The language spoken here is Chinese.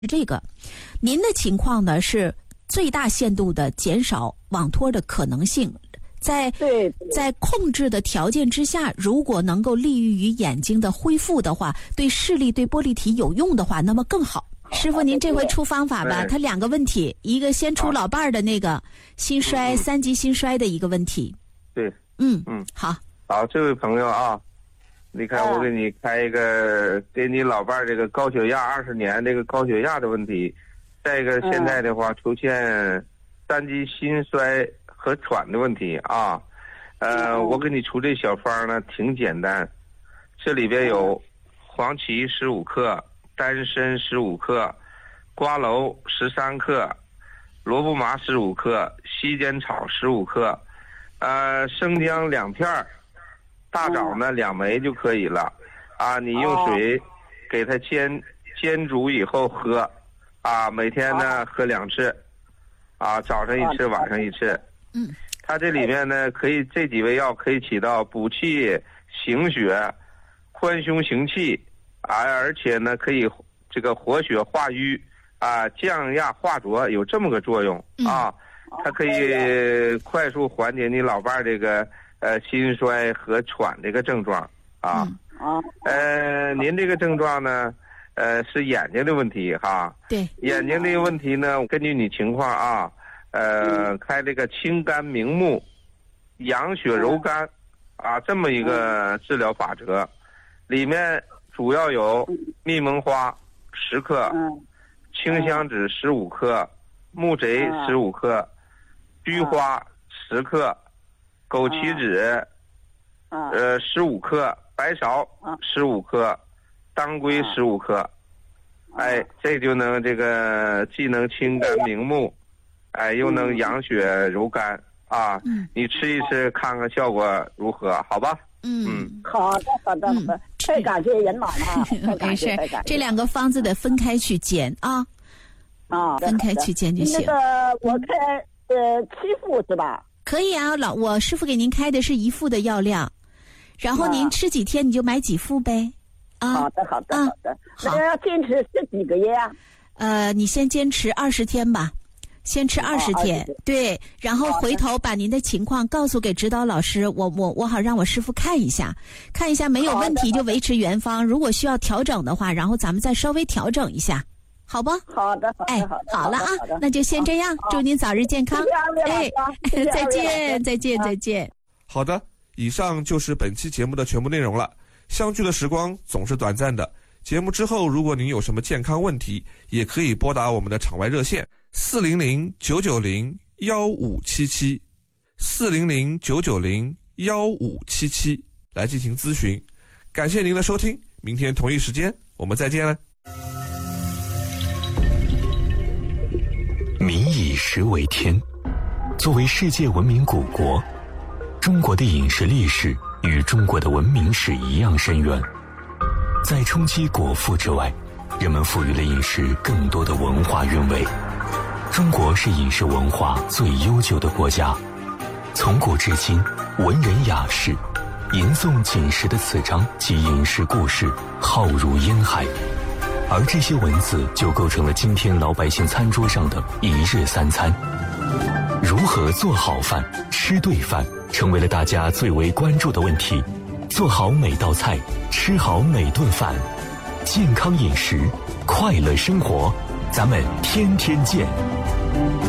这个，您的情况呢是最大限度的减少网脱的可能性，在控制的条件之下，如果能够利于眼睛的恢复的话，对视力对玻璃体有用的话，那么更好。师傅，您这回出方法吧。他两个问题，一个先出老伴儿的那个心衰3级心衰的一个问题。 对， 好， 这位朋友啊，你看我给你开一个，给你老伴儿这个高血压20年这个高血压的问题，再一个现在的话出现3级心衰和喘的问题啊，我给你出这小方呢挺简单，这里边有黄芪15克。丹参15克，瓜蒌13克，萝卜麻15克，西煎草15克，生姜2片，大枣呢2枚就可以了。啊，你用水给它煎煮以后喝，啊，每天呢喝2次，啊，早上1次，晚上1次。它这里面呢这几味药可以起到补气行血、宽胸行气。而且呢，可以这个活血化瘀啊，降压化浊，有这么个作用啊。它可以快速缓解你老伴儿这个心衰和喘这个症状啊。您这个症状呢，是眼睛的问题哈。 对。 眼睛这个问题呢，根据你情况啊，开这个清肝明目、养血柔肝啊，这么一个治疗法则，里面。主要有蜜蒙花10克，清香脂15克，木贼15克，菊花10克，枸杞子15克，白芍15克，当归15克。哎，这就能这个既能清肝明目，哎，又能养血柔肝啊。你吃一吃看看效果如何，好吧？ 好的。太感谢人马了， 没事，这2个方子得分开去煎啊。分开去煎就行。 那个我开7副是吧？ 可以啊，我师傅给您开的是1副的药量，然后您吃几天你就买几副呗。 好的。那要坚持10几个月啊？ 你先坚持20天吧。先吃20天，对，然后回头把您的情况告诉给指导老师，我好让我师傅看一下没有问题就维持原方，如果需要调整的话，然后咱们再稍微调整一下，好不？ 好的。 好了啊，那就先这样，祝您早日健康。再见。 好的，以上就是本期节目的全部内容了。相聚的时光总是短暂的，节目之后如果您有什么健康问题，也可以拨打我们的场外热线400-990-1577 400-990-1577来进行咨询。感谢您的收听，明天同一时间我们再见了。 民以食为天，作为世界文明古国，中国的饮食历史与中国的文明史一样深远。在冲击果腹之外，人们赋予了饮食更多的文化韵味。中国是饮食文化最悠久的国家，从古至今，文人雅士吟诵锦食的词章及饮食故事浩如烟海，而这些文字就构成了今天老百姓餐桌上的一日3餐。如何做好饭、吃对饭，成为了大家最为关注的问题。做好每道菜，吃好每顿饭，健康饮食，快乐生活，咱们天天见。